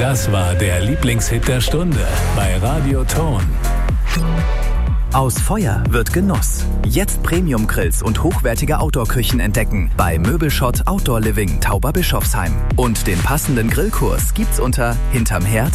Das war der Lieblingshit der Stunde bei Radio Ton. Aus Feuer wird Genuss. Jetzt Premium-Grills und hochwertige Outdoor-Küchen entdecken bei Möbelschott Outdoor Living Tauberbischofsheim. Und den passenden Grillkurs gibt's unter hintermherd